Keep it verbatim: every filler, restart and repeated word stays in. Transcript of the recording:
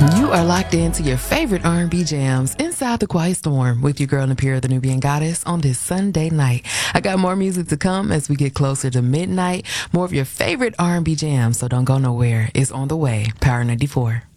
You are locked into your favorite R and B jams inside the Quiet Storm with your girl Napira, the Nubian Goddess, on this Sunday night. I got more music to come as we get closer to midnight. More of your favorite R and B jams, so don't go nowhere. It's on the way. Power ninety-four.